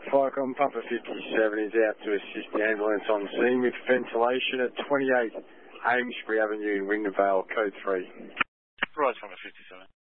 Firecom Pumper 57 is out to assist the ambulance on scene with ventilation at 28 Amesbury Avenue in Ringdale, code 3. Right, Pumper 57.